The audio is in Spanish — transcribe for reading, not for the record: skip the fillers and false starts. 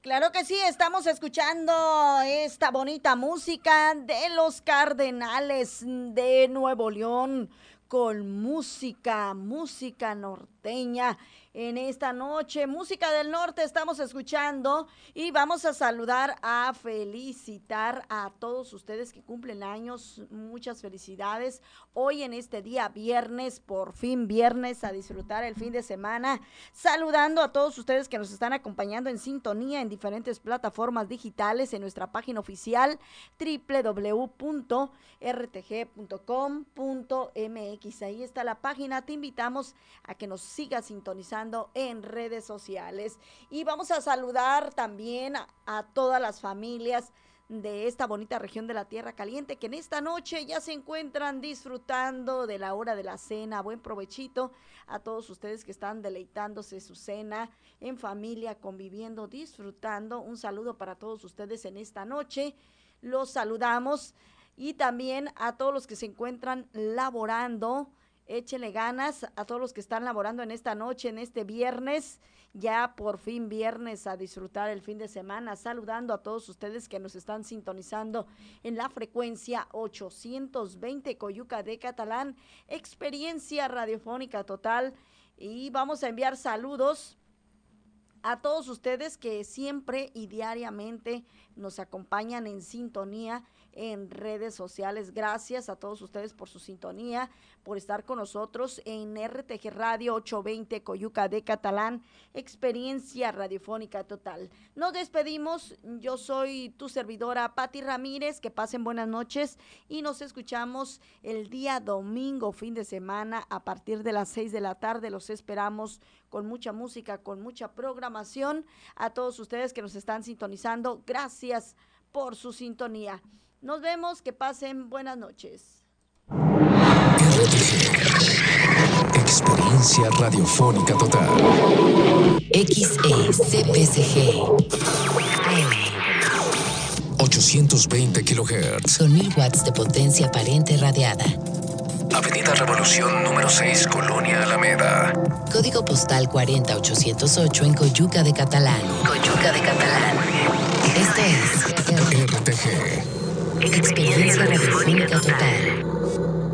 Claro que sí, estamos escuchando esta bonita música de los Cardenales de Nuevo León con música norteña. En esta noche, música del norte estamos escuchando y vamos a saludar, a felicitar a todos ustedes que cumplen años. Muchas felicidades. Hoy en este día viernes, por fin viernes, a disfrutar el fin de semana. Saludando a todos ustedes que nos están acompañando en sintonía en diferentes plataformas digitales en nuestra página oficial www.rtg.com.mx. Ahí está la página. Te invitamos a que nos sigas sintonizando en redes sociales. Y vamos a saludar también a todas las familias de esta bonita región de la Tierra Caliente que en esta noche ya se encuentran disfrutando de la hora de la cena. Buen provechito a todos ustedes que están deleitándose su cena en familia, conviviendo, disfrutando. Un saludo para todos ustedes en esta noche. Los saludamos y también a todos los que se encuentran laborando. Échenle ganas a todos los que están laborando en esta noche, en este viernes, ya por fin viernes, a disfrutar el fin de semana, saludando a todos ustedes que nos están sintonizando en la frecuencia 820 Coyuca de Catalán, experiencia radiofónica total, y vamos a enviar saludos a todos ustedes que siempre y diariamente nos acompañan en sintonía en redes sociales. Gracias a todos ustedes por su sintonía, por estar con nosotros en RTG Radio 820 Coyuca de Catalán, experiencia radiofónica total. Nos despedimos, yo soy tu servidora Pati Ramírez, que pasen buenas noches y nos escuchamos el día domingo, fin de semana, a partir de las 6 de la tarde. Los esperamos con mucha música, con mucha programación. A todos ustedes que nos están sintonizando, gracias por su sintonía. Nos vemos, que pasen buenas noches. Experiencia radiofónica total. XECPSG AM 820 kHz. con 1000 watts de potencia aparente radiada. Avenida Revolución número 6, Colonia Alameda. Código postal 40808 en Coyuca de Catalán. Coyuca de Catalán. Esto es RTG. Experiencia radiofónica total.